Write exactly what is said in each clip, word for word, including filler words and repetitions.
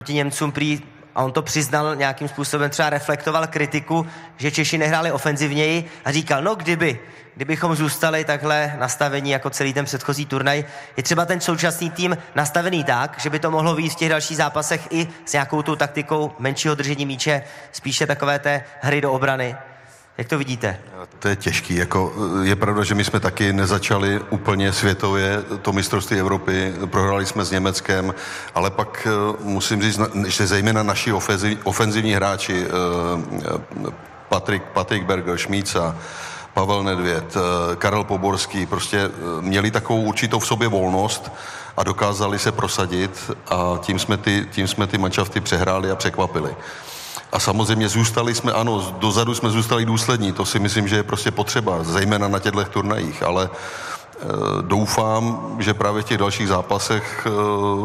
proti Němcům prý, a on to přiznal nějakým způsobem, třeba reflektoval kritiku, že Češi nehráli ofenzivněji a říkal, no kdyby, kdybychom zůstali takhle nastavení jako celý ten předchozí turnaj, je třeba ten současný tým nastavený tak, že by to mohlo vyjít v těch dalších zápasech i s nějakou tou taktikou menšího držení míče, spíše takové té hry do obrany. Jak to vidíte? To je těžký. Jako, je pravda, že my jsme taky nezačali úplně světově to mistrovství Evropy, prohráli jsme s Německem, ale pak musím říct, že zejména naši ofenzivní hráči, Patrik, Patrik Berger, Šmíca, Pavel Nedvěd, Karel Poborský, prostě měli takovou určitou v sobě volnost a dokázali se prosadit a tím jsme ty, tím jsme ty manšafty přehráli a překvapili. A samozřejmě zůstali jsme, ano, dozadu jsme zůstali důslední, to si myslím, že je prostě potřeba, zejména na těchto turnajích, ale e, doufám, že právě v těch dalších zápasech e,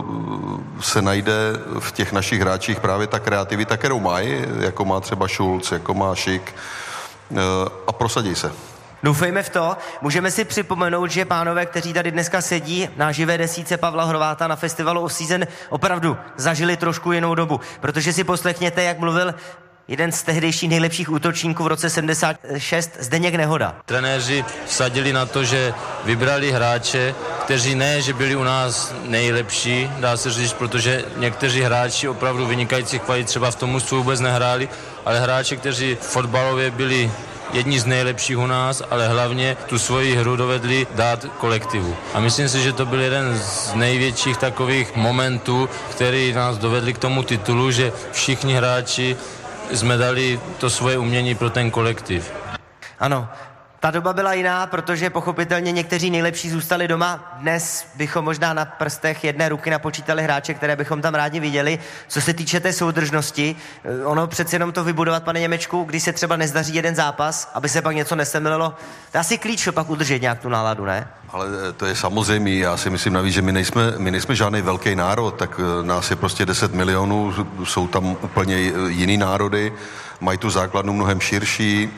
se najde v těch našich hráčích právě ta kreativita, kterou mají, jako má třeba Schulz, jako má Šik e, a prosadí se. Doufejme v to. Můžeme si připomenout, že pánové, kteří tady dneska sedí na živé desíce Pavla Horváta na festivalu Off-Season, opravdu zažili trošku jinou dobu. Protože si poslechněte, jak mluvil jeden z tehdejších nejlepších útočníků v roce sedmdesát šest, Zdeněk Nehoda. Trenéři vsadili na to, že vybrali hráče, kteří ne, že byli u nás nejlepší, dá se říct, protože někteří hráči opravdu vynikajících kvalit třeba v tom mužstvu vůbec nehráli, ale hráči, kteří fotbalově byli jedni z nejlepších u nás, ale hlavně tu svoji hru dovedli dát kolektivu. A myslím si, že to byl jeden z největších takových momentů, který nás dovedli k tomu titulu, že všichni hráči jsme dali to svoje umění pro ten kolektiv. Ano, ta doba byla jiná, protože pochopitelně někteří nejlepší zůstali doma. Dnes bychom možná na prstech jedné ruky napočítali hráče, které bychom tam rádi viděli. Co se týče té soudržnosti, ono přeci jenom to vybudovat, pane Němečku, když se třeba nezdaří jeden zápas, aby se pak něco nesemlilo, to je asi klíč pak udržet nějak tu náladu, ne? Ale to je samozřejmé, já si myslím navíc, že my nejsme, my nejsme žádný velký národ, tak nás je prostě deset milionů, jsou tam úplně jiný národy, mají tu základnu mnohem širší,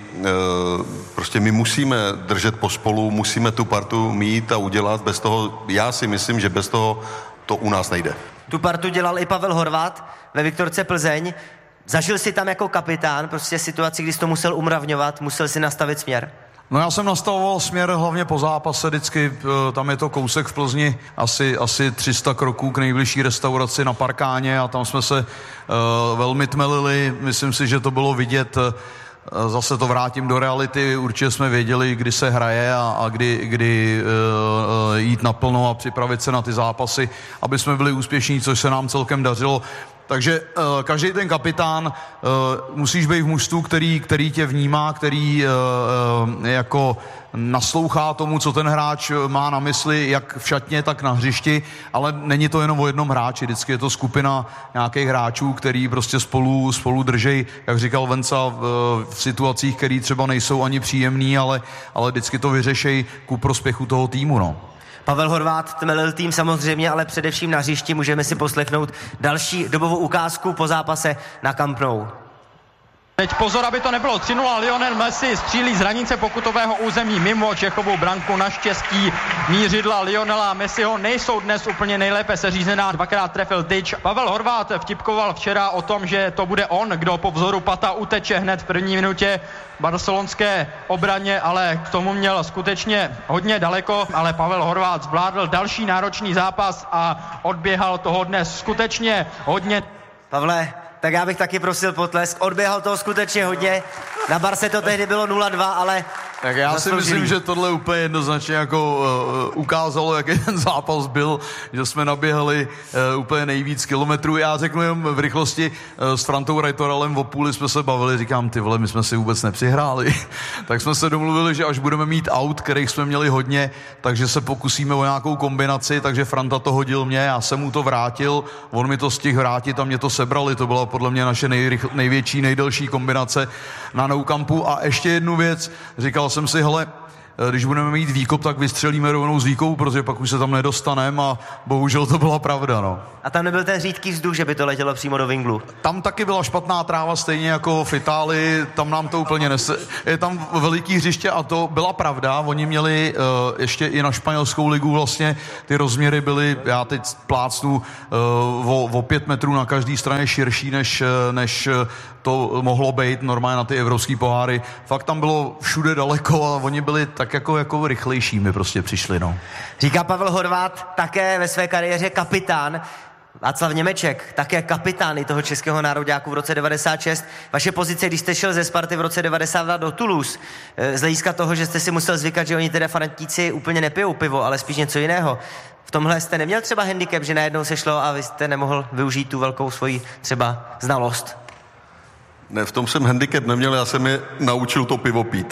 prostě my musíme držet pospolu, musíme tu partu mít a udělat, bez toho, já si myslím, že bez toho to u nás nejde. Tu partu dělal i Pavel Horváth ve Viktorce Plzeň, zažil si tam jako kapitán prostě situaci, kdy jsi to musel umravňovat, musel si nastavit směr. No já jsem nastavoval směr hlavně po zápase vždycky, tam je to kousek v Plzni, asi, asi tři sta kroků k nejbližší restauraci na Parkáně a tam jsme se uh, velmi tmelili, myslím si, že to bylo vidět, uh, zase to vrátím do reality, určitě jsme věděli, kdy se hraje a, a kdy, kdy uh, jít naplno a připravit se na ty zápasy, aby jsme byli úspěšní, což se nám celkem dařilo. Takže uh, každý ten kapitán uh, musíš být v mužstvu, který, který tě vnímá, který uh, uh, jako naslouchá tomu, co ten hráč má na mysli, jak v šatně, tak na hřišti, ale není to jenom o jednom hráči, vždycky je to skupina nějakých hráčů, který prostě spolu, spolu držej, jak říkal Venca, v, v situacích, které třeba nejsou ani příjemný, ale, ale vždycky to vyřešej ku prospěchu toho týmu, no. Pavel Horváth tmelil tým samozřejmě, ale především na hřišti. Můžeme si poslechnout další dobovou ukázku po zápase na Camp Nou. Teď pozor, aby to nebylo tři nula. Lionel Messi střílí z hranice pokutového území mimo Čechovou branku. Naštěstí mířidla Lionela Messiho nejsou dnes úplně nejlépe seřízená. Dvakrát trefil tyč. Pavel Horváth vtipkoval včera o tom, že to bude on, kdo po vzoru Pata uteče hned v první minutě barcelonské obraně, ale k tomu měl skutečně hodně daleko. Ale Pavel Horváth zvládl další náročný zápas a odběhal toho dnes skutečně hodně. Pavle, tak já bych taky prosil potlesk. Odběhal toho skutečně hodně. Na Barse to tehdy bylo nula dva, ale tak já zasloužilý. si myslím, že tohle úplně jednoznačně jako uh, ukázalo, jaký ten zápas byl, že jsme naběhali uh, úplně nejvíc kilometrů. Já řeknu jen v rychlosti, uh, s Frantou Rajtoralem o půli jsme se bavili, říkám, ty vole, my jsme si vůbec nepřihráli. Tak jsme se domluvili, že až budeme mít aut, kterých jsme měli hodně, takže se pokusíme o nějakou kombinaci, takže Franta to hodil mě, já jsem mu to vrátil, on mi to stihl vrátit a mě to sebrali, to byla podle mě naše nejrychl, největší, nejdelší kombinace na Nou Campu. A ještě jednu věc, říkal jsem si, hele, když budeme mít výkop, tak vystřelíme rovnou z výkopu, protože pak už se tam nedostaneme a bohužel to byla pravda, no. A tam nebyl ten řídký vzduch, že by to letělo přímo do vinglu? Tam taky byla špatná tráva, stejně jako v Itálii, tam nám to úplně nese. Je tam veliký hřiště a to byla pravda, oni měli uh, ještě i na španělskou ligu vlastně, ty rozměry byly, já teď plácnu, uh, o, o pět metrů na každé straně širší, než, než to mohlo být normálně na ty evropský poháry. Fakt tam bylo všude daleko a oni byli tak jako, jako rychlejší, mi prostě přišli, no. Říká Pavel Horváth, také ve své kariéře kapitán. Václav Němeček, také kapitán i toho českého nároďáku v roce devadesát šest. Vaše pozice, když jste šel ze Sparty v roce devadesát dva do Toulouse, z hlediska toho, že jste si musel zvykat, že oni teda fanatíci úplně nepijou pivo, ale spíš něco jiného. V tomhle jste neměl třeba handicap, že najednou se šlo a vy jste nemohl využít tu velkou svoji třeba znalost? Ne, v tom jsem handicap neměl, já jsem je naučil to pivo pít.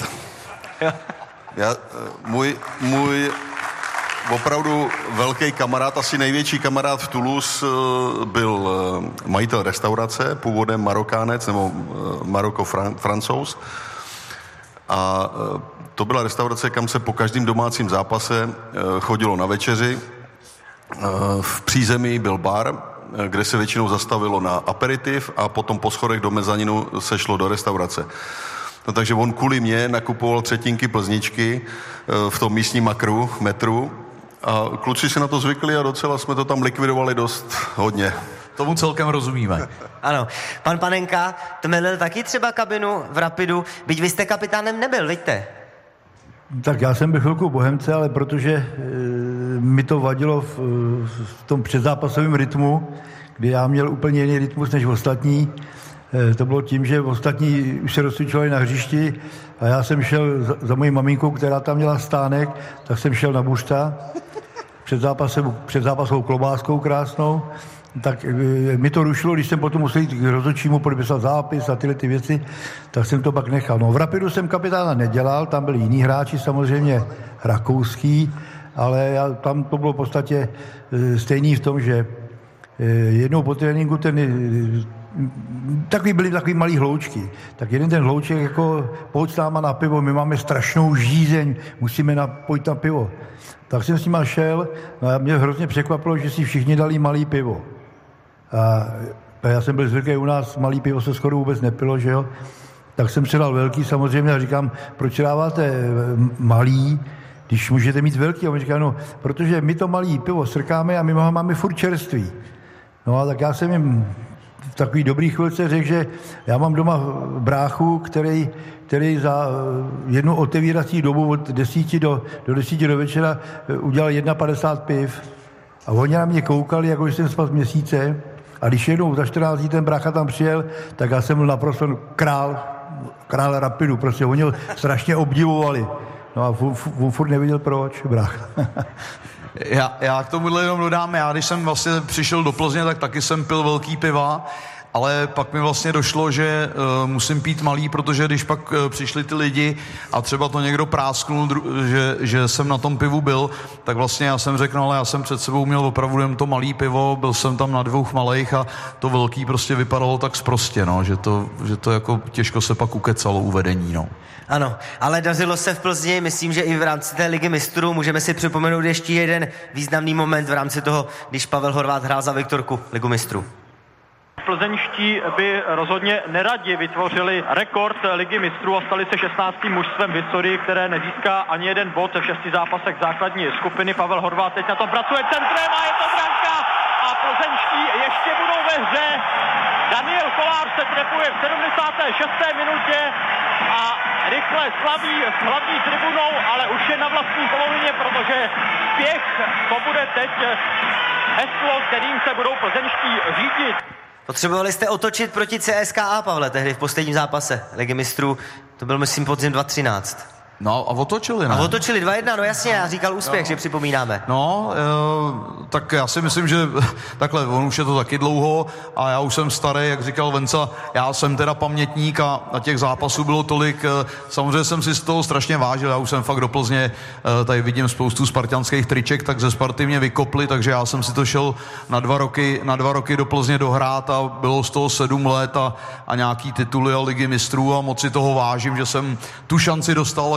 Já, můj, můj opravdu velký kamarád, asi největší kamarád v Toulouse byl majitel restaurace, původem Marokánec nebo Maroko-Francouz. A to byla restaurace, kam se po každém domácím zápase chodilo na večeři. V přízemí byl bar, kde se většinou zastavilo na aperitiv a potom po schodech do mezaninu se šlo do restaurace. No, takže on kvůli mě nakupoval třetinky plzničky v tom místním makru, metru a kluci si na to zvykli a docela jsme to tam likvidovali dost hodně. Tomu celkem rozumíme. Ano. Pan Panenka, to měl taky třeba kabinu v Rapidu, byť vy jste kapitánem nebyl, vidíte? Tak já jsem byl chvilku Bohemce, ale protože e, mi to vadilo v, v tom předzápasovém rytmu, kdy já měl úplně jiný rytmus než ostatní. E, to bylo tím, že ostatní už se rozcvičovali na hřišti a já jsem šel za, za mojí maminkou, která tam měla stánek, tak jsem šel na bušta před, zápasem, před zápasovou klobáskou krásnou. Tak e, mi to rušilo, když jsem potom musel jít k rozhodčímu podepsat zápis a tyhle ty věci, tak jsem to pak nechal. No v Rapidu jsem kapitána nedělal, tam byli jiní hráči, samozřejmě rakouský, ale já, tam to bylo v podstatě e, stejný v tom, že e, jednou po tréninku ten e, takový byly takový malý hloučky. Tak jeden ten hlouček jako pojď s náma na pivo, my máme strašnou žízeň, musíme napojit na pivo. Tak jsem s nima šel, no a mě hrozně překvapilo, že si všichni dali malý pivo. A já jsem byl zvyklý, u nás malý pivo se skoro vůbec nepilo, že jo. Tak jsem si dal velký samozřejmě a říkám, proč dáváte malý, když můžete mít velký? A on říká, no, protože my to malý pivo srkáme a my ho máme furt čerstvý. No a tak já jsem jim v takový dobrý chvilce řekl, že já mám doma bráchu, který, který za jednu otevírací dobu od desíti do, do desíti do večera udělal jedna padesát piv. A oni na mě koukali, jako jsem spal z měsíce. A když jednou za čtrnáct dní ten brácha tam přijel, tak já jsem byl naprosto král, král Rapidu. Prostě oni ho strašně obdivovali. No a on furt nevěděl proč, brácha. Já, já k tomuhle jenom dodám, já když jsem vlastně přišel do Plzně, tak taky jsem pil velký piva, ale pak mi vlastně došlo, že uh, musím pít malý, protože když pak uh, přišli ty lidi a třeba to někdo prásknul, dru- že, že jsem na tom pivu byl, tak vlastně já jsem řekl, no, ale já jsem před sebou měl opravdu jen to malý pivo, byl jsem tam na dvou malejch a to velký prostě vypadalo tak sprostě, no, že to, že to jako těžko se pak ukecalo u vedení, no. Ano, ale dařilo se v Plzni, myslím, že i v rámci té ligy mistrů můžeme si připomenout ještě jeden významný moment v rámci toho, když Pavel Horváth hrál za Viktorku ligu mistrů. Plzeňští by rozhodně neradi vytvořili rekord ligy mistrů a stali se šestnáctým mužstvem v historii, které nezíská ani jeden bod v šesti zápasech základní skupiny. Pavel Horváth teď na tom pracuje centrem a je to branka a plzeňští ještě budou ve hře. Daniel Kolář se trefuje v sedmdesáté šesté minutě a rychle slaví s hlavní tribunou, ale už je na vlastní polovině, protože spěch to bude teď heslo, kterým se budou plzeňští řídit. Potřebovali jste otočit proti C S K A, Pavle, tehdy v posledním zápase ligy mistrů. To byl, myslím, podzim dva tisíce třináct. No a otočili, ne? A otočili dva jedna, no jasně, já říkal úspěch, no. Že připomínáme. No, e, tak já si myslím, že takhle, on už je to taky dlouho a já už jsem starý, jak říkal Venca, já jsem teda pamětník a na těch zápasů bylo tolik, e, samozřejmě jsem si z toho strašně vážil, já už jsem fakt do Plzně, e, tady vidím spoustu spartanských triček, tak ze Sparty mě vykopli, takže já jsem si to šel na dva roky, na dva roky do Plzně dohrát a bylo z toho sedm let a, a nějaký tituly a ligy mistrů a moc si toho vážím, že jsem tu šanci dostal a že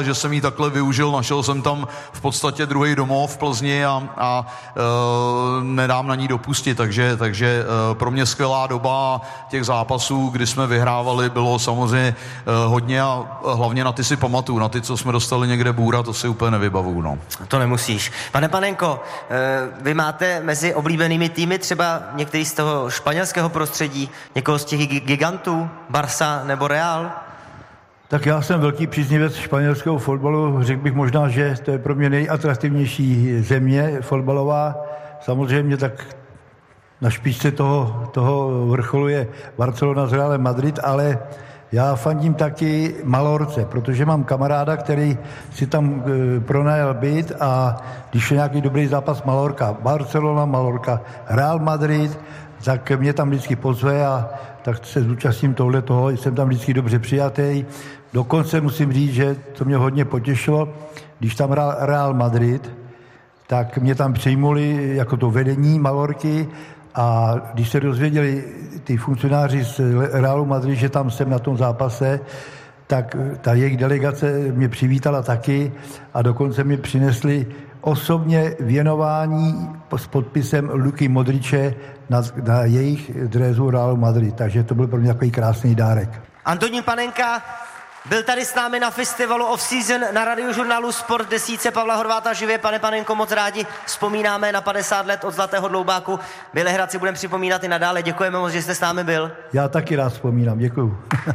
že jsem ji takhle využil, našel jsem tam v podstatě druhý domov v Plzni a, a e, nedám na ní dopustit, takže, takže e, pro mě skvělá doba těch zápasů, kdy jsme vyhrávali, bylo samozřejmě e, hodně a hlavně na ty si pamatuju, na ty, co jsme dostali někde bůra, to si úplně nevybavuju, no. To nemusíš. Pane Panenko, vy máte mezi oblíbenými týmy třeba některý z toho španělského prostředí, někoho z těch gigantů, Barça nebo Real? Tak já jsem velký příznivec španělského fotbalu. Řekl bych možná, že to je pro mě nejatraktivnější země fotbalová. Samozřejmě tak na špičce toho, toho vrcholu je Barcelona s Realem Madrid, ale já fandím taky Malorce, protože mám kamaráda, který si tam e, pronajal byt a když je nějaký dobrý zápas Malorka, Barcelona, Malorka, Real Madrid, tak mě tam vždycky pozve a tak se zúčastním tohle toho, jsem tam vždycky dobře přijatý. Dokonce musím říct, že to mě hodně potěšilo, když tam hrál Real Madrid, tak mě tam přijmuli jako to vedení Malorky a když se dozvěděli ty funkcionáři z Realu Madrid, že tam jsem na tom zápase, tak ta jejich delegace mě přivítala taky a dokonce mi přinesli osobně věnování s podpisem Luky Modriče na, na jejich drésu Realu Madrid. Takže to byl pro mě takový krásný dárek. Antonín Panenka byl tady s námi na festivalu Off-Season na Radiožurnálu Sport v desítce Pavla Horváta živě. Pane Panenko, moc rádi vzpomínáme na padesát let od Zlatého dloubáku. Bělehrad si budeme připomínat i nadále. Děkujeme moc, že jste s námi byl. Já taky rád vzpomínám. Děkuju.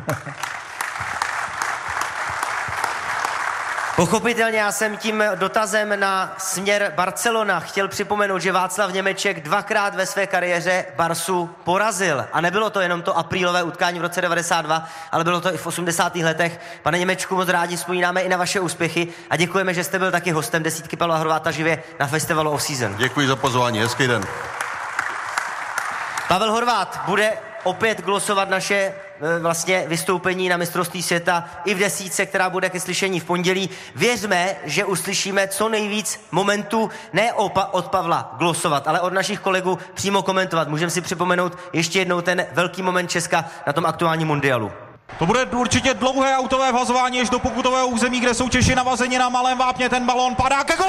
Pochopitelně já jsem tím dotazem na směr Barcelona chtěl připomenout, že Václav Němeček dvakrát ve své kariéře Barsu porazil. A nebylo to jenom to aprílové utkání v roce devadesát dva, ale bylo to i v osmdesátých letech. Pane Němečku, moc rádi vzpomínáme i na vaše úspěchy a děkujeme, že jste byl taky hostem desítky Pavla Horváta živě na festivalu Off-Season. Děkuji za pozvání, hezký den. Pavel Horvát bude opět glosovat naše vlastně vystoupení na mistrovství světa i v desítce, která bude ke slyšení v pondělí. Věřme, že uslyšíme co nejvíc momentů, ne od Pavla glosovat, ale od našich kolegů přímo komentovat. Můžeme si připomenout ještě jednou ten velký moment Česka na tom aktuálním mundialu. To bude určitě dlouhé autové vhazování až do pokutového území, kde jsou Češi navazeni na malém vápně. Ten balón padá ke golu.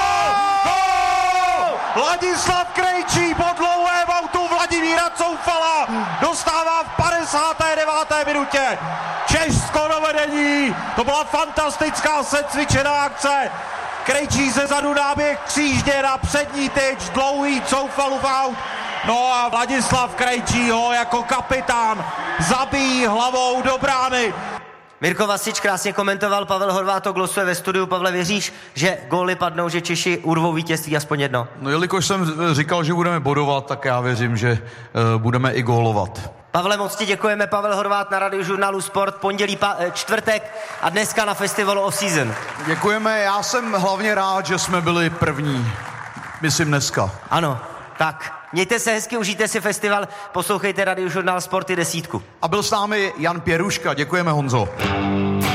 Ladislav Krejčí po dlouhém autu Vladimíra Coufala dostává v padesáté deváté minutě Česko do vedení. To byla fantastická secvičená akce. Krejčí ze zadu náběh křížně na přední tyč, dlouhý Coufalův aut. No a Vladislav Krejčí ho jako kapitán zabíjí hlavou do brány. Mirko Vasič krásně komentoval, Pavel Horvát to glosuje ve studiu. Pavle, věříš, že góly padnou, že Češi urvou vítězství aspoň jedno? No jelikož jsem říkal, že budeme bodovat, tak já věřím, že uh, budeme i gólovat. Pavle, moc ti děkujeme. Pavel Horvát na Radiožurnálu Sport, pondělí, pa- čtvrtek a dneska na festivalu Off-Season. Děkujeme, já jsem hlavně rád, že jsme byli první. Myslím dneska. Ano, tak. Mějte se hezky, užijte si festival, poslouchejte Radiožurnál Sport i desítku. A byl s námi Jan Pěruška, děkujeme, Honzo.